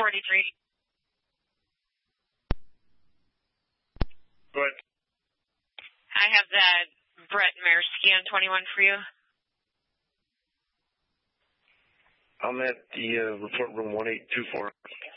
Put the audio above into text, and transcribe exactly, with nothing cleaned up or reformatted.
forty-three. Go ahead. I have that Brett Mayersky on twenty-one for you. I'm at the uh, report room one eight two four.